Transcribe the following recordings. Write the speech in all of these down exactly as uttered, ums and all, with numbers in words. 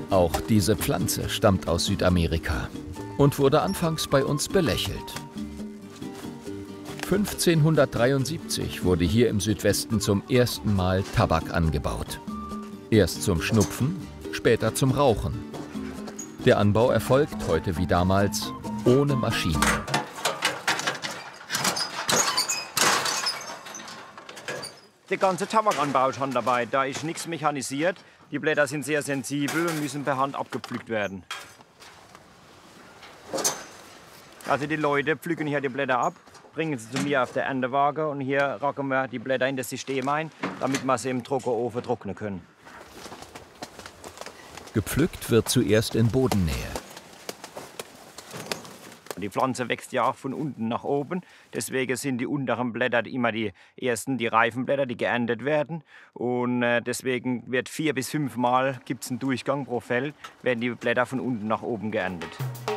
Auch diese Pflanze stammt aus Südamerika und wurde anfangs bei uns belächelt. fünfzehnhundertdreiundsiebzig wurde hier im Südwesten zum ersten Mal Tabak angebaut. Erst zum Schnupfen, später zum Rauchen. Der Anbau erfolgt heute wie damals ohne Maschinen. Der ganze Tabakanbau ist Handarbeit, da ist nichts mechanisiert. Die Blätter sind sehr sensibel und müssen per Hand abgepflückt werden. Also die Leute pflücken hier die Blätter ab, bringen sie zu mir auf der Erntewaage und hier racken wir die Blätter in das System ein, damit wir sie im Trockenofen trocknen können. Gepflückt wird zuerst in Bodennähe. Die Pflanze wächst ja auch von unten nach oben. Deswegen sind die unteren Blätter immer die ersten, die reifen Blätter, die geerntet werden. Und deswegen wird vier bis fünf Mal gibt's einen Durchgang pro Feld, werden die Blätter von unten nach oben geerntet.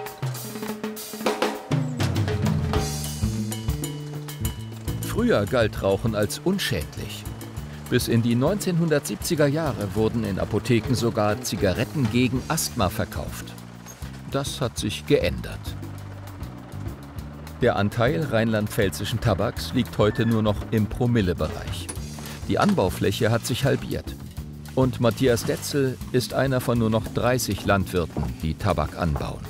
Früher galt Rauchen als unschädlich. Bis in die neunzehnhundertsiebziger Jahre wurden in Apotheken sogar Zigaretten gegen Asthma verkauft. Das hat sich geändert. Der Anteil rheinland-pfälzischen Tabaks liegt heute nur noch im Promillebereich. Die Anbaufläche hat sich halbiert. Und Matthias Detzel ist einer von nur noch dreißig Landwirten, die Tabak anbauen.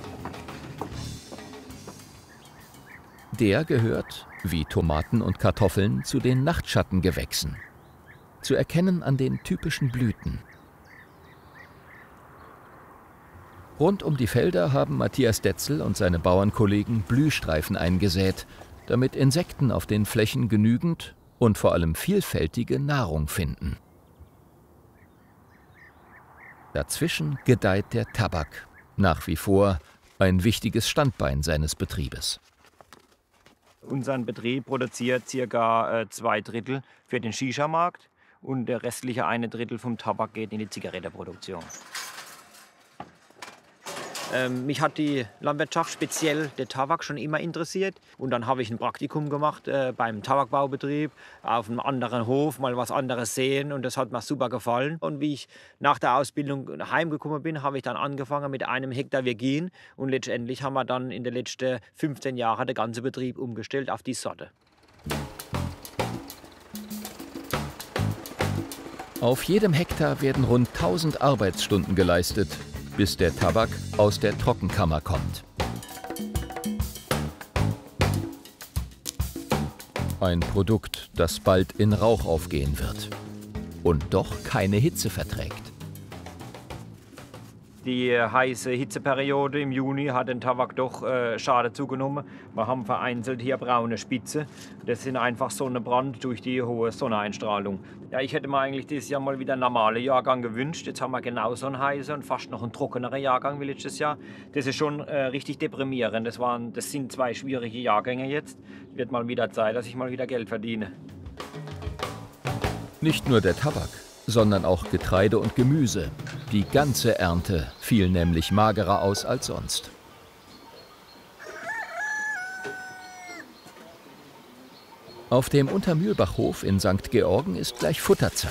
Der gehört, wie Tomaten und Kartoffeln, zu den Nachtschattengewächsen. Zu erkennen an den typischen Blüten. Rund um die Felder haben Matthias Detzel und seine Bauernkollegen Blühstreifen eingesät, damit Insekten auf den Flächen genügend und vor allem vielfältige Nahrung finden. Dazwischen gedeiht der Tabak, nach wie vor ein wichtiges Standbein seines Betriebes. Unser Betrieb produziert ca. zwei Drittel für den Shisha-Markt und der restliche eine Drittel vom Tabak geht in die Zigarettenproduktion. Ähm, mich hat die Landwirtschaft, speziell der Tabak, schon immer interessiert. Und dann habe ich ein Praktikum gemacht äh, beim Tabakbaubetrieb, auf einem anderen Hof, mal was anderes sehen. Und das hat mir super gefallen. Und wie ich nach der Ausbildung heimgekommen bin, habe ich dann angefangen mit einem Hektar Virgin. Und letztendlich haben wir dann in den letzten fünfzehn Jahren den ganzen Betrieb umgestellt auf die Sorte. Auf jedem Hektar werden rund tausend Arbeitsstunden geleistet, bis der Tabak aus der Trockenkammer kommt. Ein Produkt, das bald in Rauch aufgehen wird und doch keine Hitze verträgt. Die heiße Hitzeperiode im Juni hat den Tabak doch äh, schade zugenommen. Wir haben vereinzelt hier braune Spitze. Das sind einfach Sonnenbrand durch die hohe Sonneneinstrahlung. Ja, ich hätte mir eigentlich dieses Jahr mal wieder einen normalen Jahrgang gewünscht. Jetzt haben wir genauso einen heißen und fast noch einen trockeneren Jahrgang wie letztes Jahr. Das ist schon äh, richtig deprimierend. Das, waren, das sind zwei schwierige Jahrgänge jetzt. Wird mal wieder Zeit, dass ich mal wieder Geld verdiene. Nicht nur der Tabak, sondern auch Getreide und Gemüse. Die ganze Ernte fiel nämlich magerer aus als sonst. Auf dem Untermühlbachhof in Sankt Georgen ist gleich Futterzeit.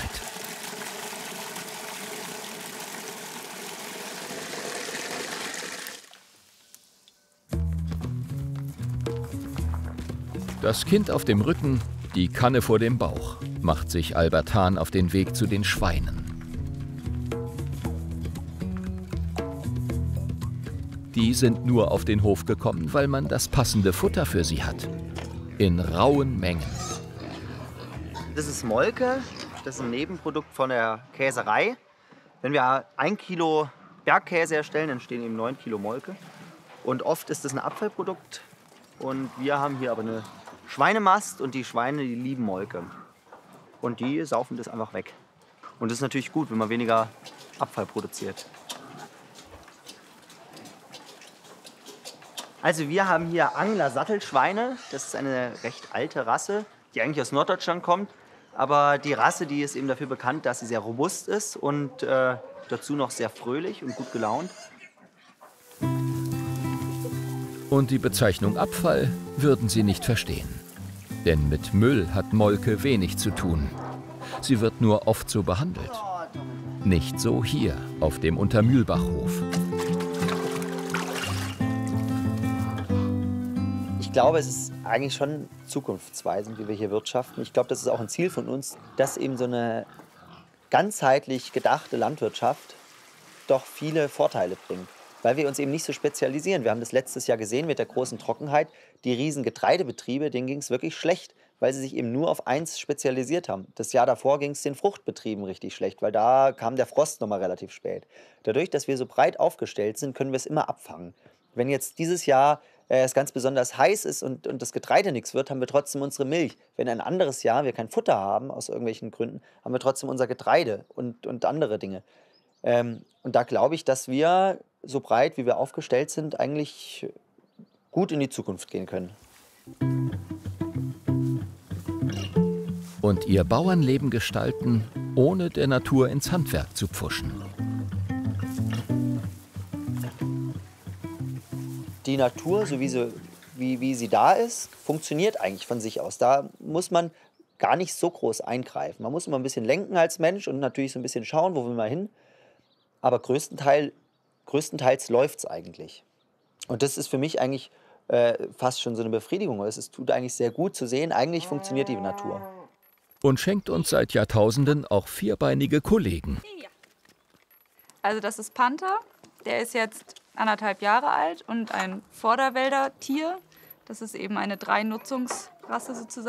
Das Kind auf dem Rücken, die Kanne vor dem Bauch, macht sich Albert Hahn auf den Weg zu den Schweinen. Die sind nur auf den Hof gekommen, weil man das passende Futter für sie hat. In rauen Mengen. Das ist Molke, das ist ein Nebenprodukt von der Käserei. Wenn wir ein Kilo Bergkäse herstellen, entstehen eben neun Kilo Molke. Und oft ist das ein Abfallprodukt. Und wir haben hier aber eine Schweinemast und die Schweine, die lieben Molke. Und die saufen das einfach weg. Und das ist natürlich gut, wenn man weniger Abfall produziert. Also wir haben hier Angler-Sattelschweine. Das ist eine recht alte Rasse, die eigentlich aus Norddeutschland kommt. Aber die Rasse, die ist eben dafür bekannt, dass sie sehr robust ist und äh, dazu noch sehr fröhlich und gut gelaunt. Und die Bezeichnung Abfall würden sie nicht verstehen. Denn mit Müll hat Molke wenig zu tun. Sie wird nur oft so behandelt. Nicht so hier auf dem Untermühlbachhof. Ich glaube, es ist eigentlich schon zukunftsweisend, wie wir hier wirtschaften. Ich glaube, das ist auch ein Ziel von uns, dass eben so eine ganzheitlich gedachte Landwirtschaft doch viele Vorteile bringt, weil wir uns eben nicht so spezialisieren. Wir haben das letztes Jahr gesehen mit der großen Trockenheit. Die riesen Getreidebetriebe, denen ging es wirklich schlecht, weil sie sich eben nur auf eins spezialisiert haben. Das Jahr davor ging es den Fruchtbetrieben richtig schlecht, weil da kam der Frost noch mal relativ spät. Dadurch, dass wir so breit aufgestellt sind, können wir es immer abfangen. Wenn jetzt dieses Jahr äh, es ganz besonders heiß ist und, und das Getreide nichts wird, haben wir trotzdem unsere Milch. Wenn ein anderes Jahr wir kein Futter haben, aus irgendwelchen Gründen, haben wir trotzdem unser Getreide und, und andere Dinge. Ähm, und da glaube ich, dass wir, so breit wie wir aufgestellt sind, eigentlich gut in die Zukunft gehen können. Und ihr Bauernleben gestalten, ohne der Natur ins Handwerk zu pfuschen. Die Natur, so wie sie, wie, wie sie da ist, funktioniert eigentlich von sich aus. Da muss man gar nicht so groß eingreifen. Man muss immer ein bisschen lenken als Mensch und natürlich so ein bisschen schauen, wo will man hin. Aber größtenteils, größtenteils läuft es eigentlich. Und das ist für mich eigentlich äh, fast schon so eine Befriedigung. Es ist, tut eigentlich sehr gut zu sehen, eigentlich funktioniert die Natur. Und schenkt uns seit Jahrtausenden auch vierbeinige Kollegen. Also das ist Panther, der ist jetzt anderthalb Jahre alt und ein Vorderwälder Tier. Das ist eben eine Dreinutzungsrasse sozusagen.